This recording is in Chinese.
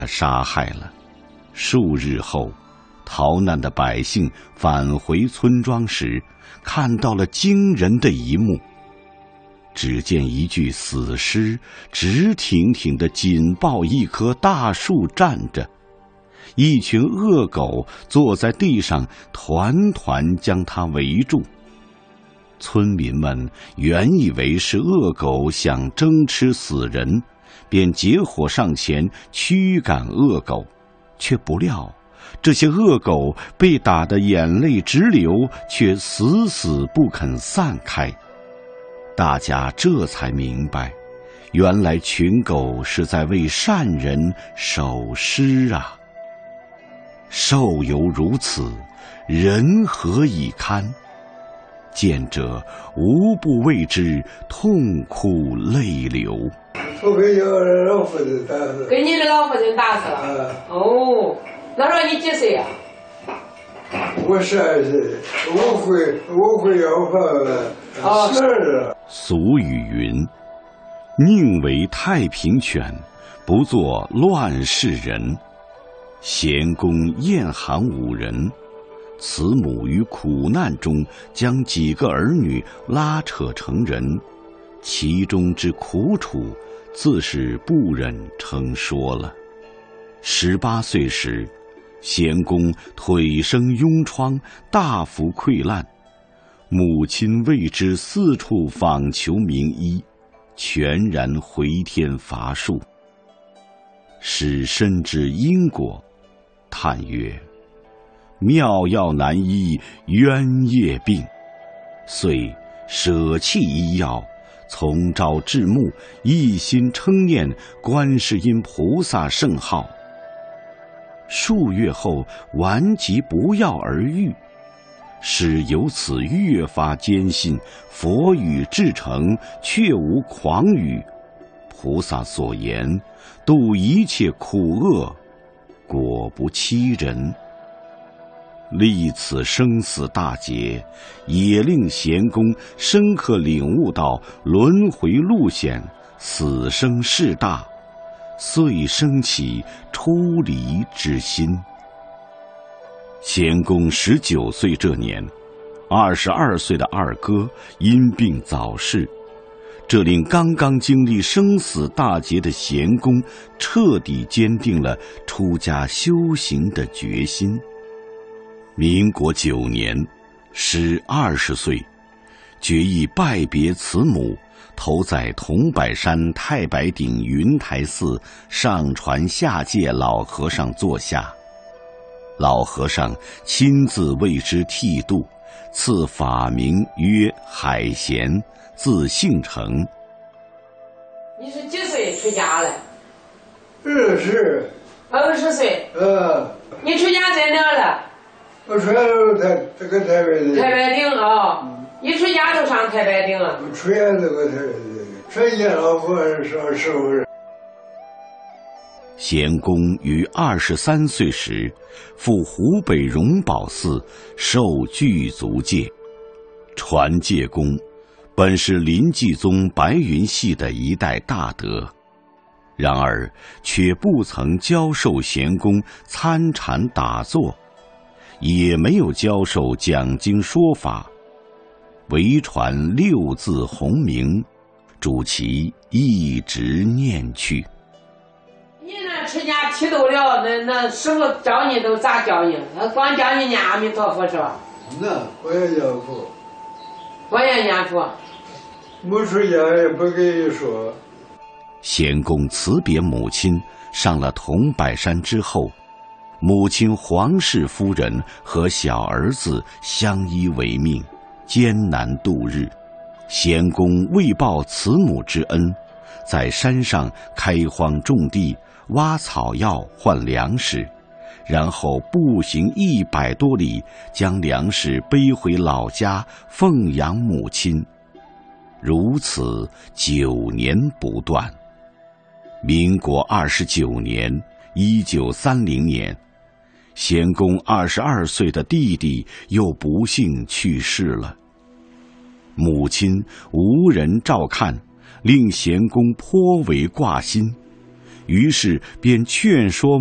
杀害了。数日后，逃难的百姓返回村庄时，看到了惊人的一幕。只见一具死尸直挺挺地紧抱一棵大树站着，一群恶狗坐在地上团团将它围住。村民们原以为是恶狗想争吃死人，便结伙上前驱赶恶狗，却不料这些恶狗被打得眼泪直流，却死死不肯散开。大家这才明白，原来群狗是在为善人守尸啊！兽犹如此，人何以堪？见者无不为之痛哭泪流。 我给你老父亲打死。 给你的老父亲打死了。哦，那时候你几岁呀？ 我12岁，我会要饭12。 俗语云：宁为太平犬，不做乱世人。贤公晏行5人，慈母于苦难中将几个儿女拉扯成人，其中之苦楚，自是不忍称说了。18岁时，贤公腿生痈疮，大幅溃烂，母亲为之四处访求名医，全然回天乏术。使深知因果，叹曰：妙药难医冤业病，遂舍弃医药，从朝至暮，一心称念观世音菩萨圣号。数月后，顽疾不药而愈，使由此越发坚信佛语至诚，确无诳语。菩萨所言，度一切苦厄，果不欺人。历此生死大劫，也令贤公深刻领悟到轮回路险，死生事大，遂生起出离之心。贤公19岁这年，22岁的二哥因病早逝，这令刚刚经历生死大劫的贤公彻底坚定了出家修行的决心。民国9年，时20岁，决意拜别慈母，投在桐柏山太白顶云台寺上传下界老和尚座下。老和尚亲自为之剃度，赐法名曰海贤，字姓成。 你是几岁出家了 20 岁。你出家在哪了？ 我出家都这个台北的。 太白顶啊！你出家都上太白顶啊？ 我出家这个台北的，出家老和尚师傅。 贤公于23岁时，赴湖北荣宝寺受具足戒。传戒公本是临济宗白云系的一代大德，然而却不曾教授贤公参禅打坐，也没有教授讲经说法，唯传6字洪名，主其一直念去。 你那出家剃度了，那师傅教你都咋教你？他光教你念阿弥陀佛是吧？ 那我也念佛。 我也念佛。 没出家也不跟你说。 贤公辞别母亲，上了桐柏山之后，母亲黄氏夫人和小儿子相依为命，艰难度日。贤公为报慈母之恩，在山上开荒种地，挖草药换粮食，然后步行100多里，将粮食背回老家奉养母亲。如此9年不断。民国29年1930年，贤公22岁的弟弟又不幸去世了。母亲无人照看，令贤公颇为挂心， 于是便劝说